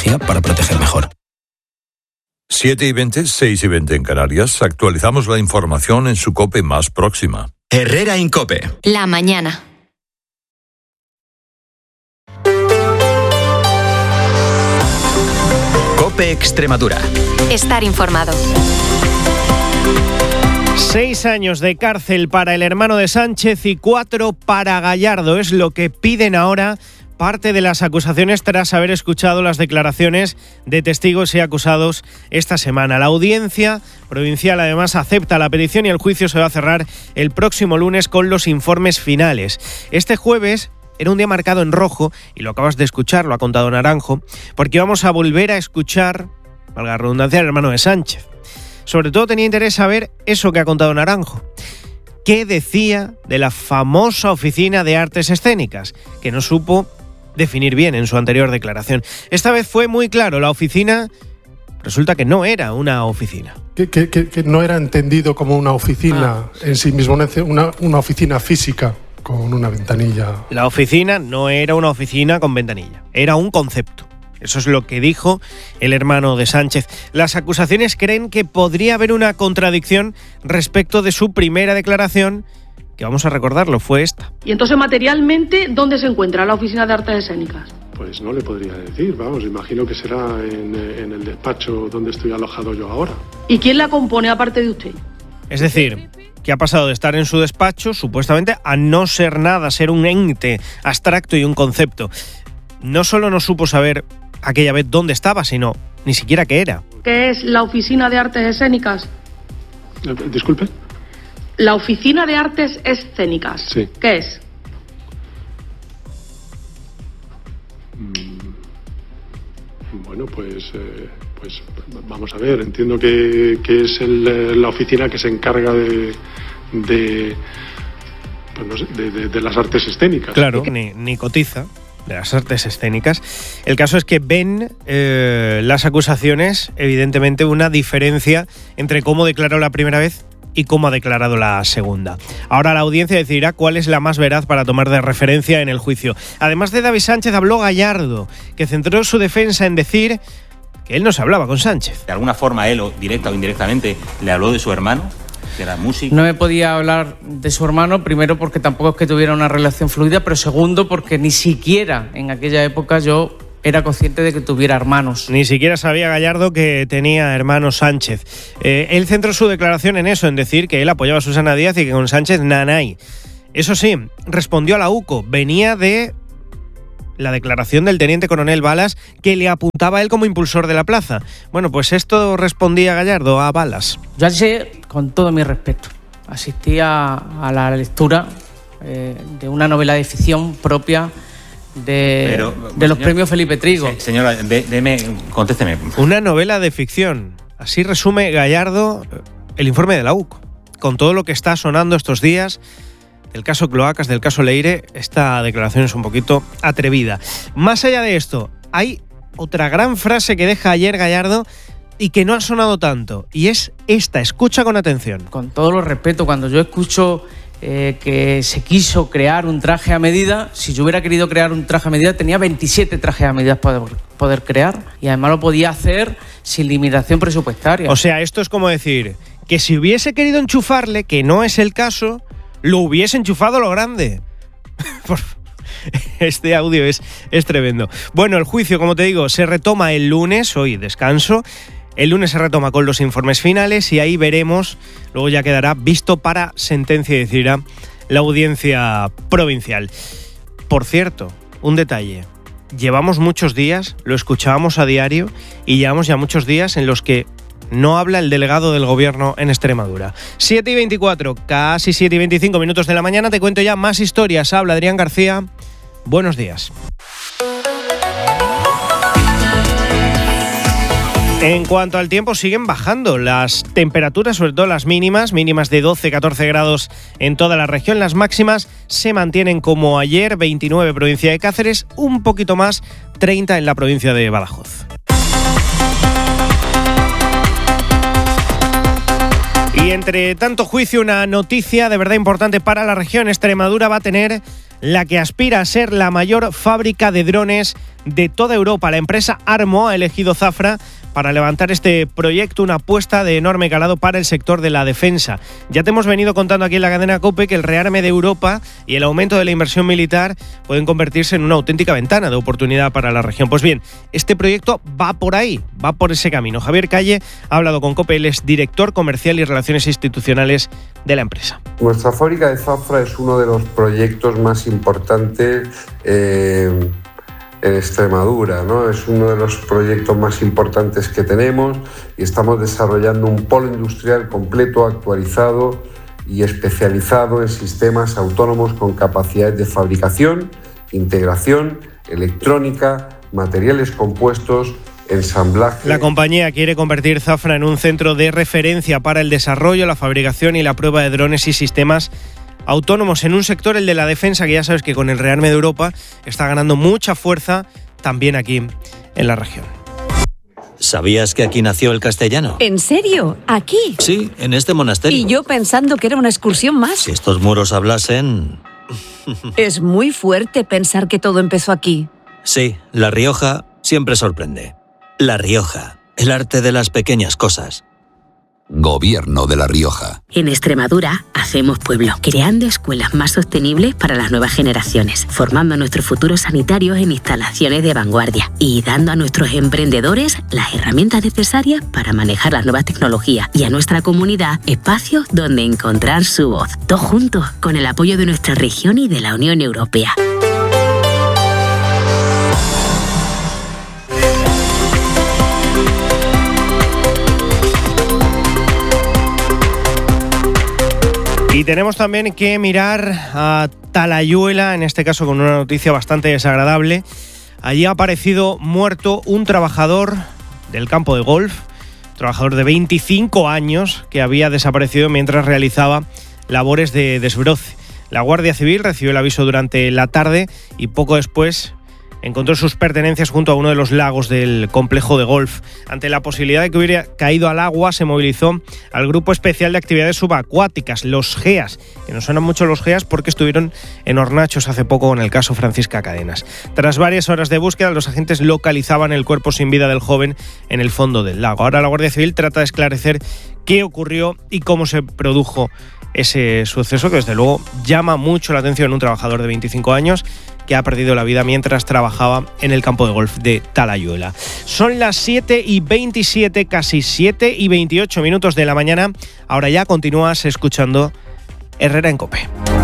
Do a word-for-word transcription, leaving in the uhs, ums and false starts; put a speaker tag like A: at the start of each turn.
A: tecnología para proteger mejor.
B: siete y veinte, seis y veinte en Canarias. Actualizamos la información en su COPE más próxima.
C: Herrera Incope.
D: La mañana.
C: COPE Extremadura.
D: Estar informado.
E: Seis años de cárcel para el hermano de Sánchez y cuatro para Gallardo. Es lo que piden ahora parte de las acusaciones tras haber escuchado las declaraciones de testigos y acusados esta semana. La audiencia provincial además acepta la petición y el juicio se va a cerrar el próximo lunes con los informes finales. Este jueves era un día marcado en rojo, y lo acabas de escuchar, lo ha contado Naranjo, porque vamos a volver a escuchar, valga la redundancia, al hermano de Sánchez. Sobre todo tenía interés saber eso que ha contado Naranjo. ¿Qué decía de la famosa Oficina de Artes Escénicas? Que no supo definir bien en su anterior declaración. Esta vez fue muy claro, la oficina resulta que no era una oficina.
F: Que, que, que, que no era entendido como una oficina ah. en sí mismo, una, una oficina física con una ventanilla.
E: La oficina no era una oficina con ventanilla, era un concepto. Eso es lo que dijo el hermano de Sánchez. Las acusaciones creen que podría haber una contradicción respecto de su primera declaración, que vamos a recordarlo, fue esta.
G: Y entonces, materialmente, ¿dónde se encuentra la Oficina de Artes Escénicas?
H: Pues no le podría decir, vamos, imagino que será en, en el despacho donde estoy alojado yo ahora.
G: ¿Y quién la compone aparte de usted?
E: Es decir, que ha pasado de estar en su despacho, supuestamente, a no ser nada, ser un ente abstracto y un concepto. No solo no supo saber aquella vez dónde estaba, sino ni siquiera qué era.
G: ¿Qué es la Oficina de Artes Escénicas?
H: Eh, disculpe.
G: La Oficina de Artes Escénicas.
H: Sí.
G: ¿Qué es?
H: Bueno, pues, eh, pues vamos a ver. Entiendo que, que es el, la oficina que se encarga de, de, pues no sé, de, de, de las artes escénicas.
E: Claro, ni, ni cotiza de las artes escénicas. El caso es que ven eh, las acusaciones, evidentemente, una diferencia entre cómo declaró la primera vez y cómo ha declarado la segunda. Ahora la audiencia decidirá cuál es la más veraz para tomar de referencia en el juicio. Además de David Sánchez, habló Gallardo, que centró su defensa en decir que él no se hablaba con Sánchez.
I: De alguna forma él, o directa o indirectamente, le habló de su hermano, que era músico.
J: No me podía hablar de su hermano, primero porque tampoco es que tuviera una relación fluida, pero segundo porque ni siquiera en aquella época yo era consciente de que tuviera hermanos.
E: Ni siquiera sabía Gallardo que tenía hermanos Sánchez. Eh, él centró su declaración en eso, en decir que él apoyaba a Susana Díaz y que con Sánchez nanay. Eso sí, respondió a la U C O. Venía de la declaración del teniente coronel Balas, que le apuntaba a él como impulsor de la plaza. Bueno, pues esto respondía Gallardo a Balas.
J: Yo ayer, con todo mi respeto, asistí a, a la lectura eh, de una novela de ficción propia de, Pero, de los señor, premios Felipe Trigo.
I: Se, señora, de, deme, contésteme.
E: Una novela de ficción. Así resume Gallardo el informe de la U C O. Con todo lo que está sonando estos días, del caso Cloacas, del caso Leire, esta declaración es un poquito atrevida. Más allá de esto, hay otra gran frase que deja ayer Gallardo y que no ha sonado tanto, y es esta. Escucha con atención.
J: Con todo el respeto, cuando yo escucho Eh, que se quiso crear un traje a medida, si yo hubiera querido crear un traje a medida, tenía veintisiete trajes a medida para poder, poder crear, y además lo podía hacer sin limitación presupuestaria.
E: O sea, esto es como decir que si hubiese querido enchufarle, que no es el caso, lo hubiese enchufado a lo grande. Este audio es, es tremendo. Bueno, el juicio, como te digo, se retoma el lunes, hoy descanso. El lunes se retoma con los informes finales y ahí veremos, luego ya quedará visto para sentencia y decidirá la audiencia provincial. Por cierto, un detalle. Llevamos muchos días, lo escuchábamos a diario y llevamos ya muchos días en los que no habla el delegado del gobierno en Extremadura. siete y veinticuatro, casi siete y veinticinco minutos de la mañana, te cuento ya más historias. Habla Adrián García. Buenos días. En cuanto al tiempo, siguen bajando las temperaturas, sobre todo las mínimas, mínimas de doce a catorce grados en toda la región. Las máximas se mantienen como ayer, veintinueve provincia de Cáceres, un poquito más, treinta en la provincia de Badajoz. Y entre tanto juicio, una noticia de verdad importante para la región. Extremadura va a tener la que aspira a ser la mayor fábrica de drones de toda Europa. La empresa Armo ha elegido Zafra para levantar este proyecto, una apuesta de enorme calado para el sector de la defensa. Ya te hemos venido contando aquí en la cadena COPE que el rearme de Europa y el aumento de la inversión militar pueden convertirse en una auténtica ventana de oportunidad para la región. Pues bien, este proyecto va por ahí, va por ese camino. Javier Calle ha hablado con COPE, él es director comercial y relaciones institucionales de la empresa.
A: Nuestra fábrica de Zafra es uno de los proyectos más importantes eh, en Extremadura, ¿no? Es uno de los proyectos más importantes que tenemos y estamos desarrollando un polo industrial completo, actualizado y especializado en sistemas autónomos con capacidades de fabricación, integración, electrónica, materiales compuestos, ensamblaje.
E: La compañía quiere convertir Zafra en un centro de referencia para el desarrollo, la fabricación y la prueba de drones y sistemas autónomos en un sector, el de la defensa, que ya sabes que con el rearme de Europa está ganando mucha fuerza también aquí en la región.
K: ¿Sabías que aquí nació el castellano?
L: ¿En serio? ¿Aquí?
K: Sí, en este monasterio.
L: Y yo pensando que era una excursión más.
K: Si estos muros hablasen...
L: Es muy fuerte pensar que todo empezó aquí.
K: Sí, La Rioja siempre sorprende. La Rioja, el arte de las pequeñas cosas.
M: Gobierno de La Rioja.
N: En Extremadura hacemos pueblo, creando escuelas más sostenibles para las nuevas generaciones, formando a nuestros futuros sanitarios en instalaciones de vanguardia y dando a nuestros emprendedores las herramientas necesarias para manejar las nuevas tecnologías y a nuestra comunidad espacios donde encontrar su voz. Todos juntos, con el apoyo de nuestra región y de la Unión Europea.
E: Y tenemos también que mirar a Talayuela, en este caso con una noticia bastante desagradable. Allí ha aparecido muerto un trabajador del campo de golf, trabajador de veinticinco años, que había desaparecido mientras realizaba labores de desbroce. La Guardia Civil recibió el aviso durante la tarde y poco después encontró sus pertenencias junto a uno de los lagos del complejo de golf. Ante la posibilidad de que hubiera caído al agua, se movilizó al Grupo Especial de Actividades Subacuáticas, los GEAS, que nos suenan mucho los GEAS porque estuvieron en Hornachos hace poco con el caso Francisca Cadenas. Tras varias horas de búsqueda, los agentes localizaban el cuerpo sin vida del joven en el fondo del lago. Ahora la Guardia Civil trata de esclarecer qué ocurrió y cómo se produjo ese suceso, que desde luego llama mucho la atención. Un trabajador de veinticinco años que ha perdido la vida mientras trabajaba en el campo de golf de Talayuela. Son las siete y veintisiete, casi siete y veintiocho minutos de la mañana. Ahora ya continúas escuchando Herrera en COPE.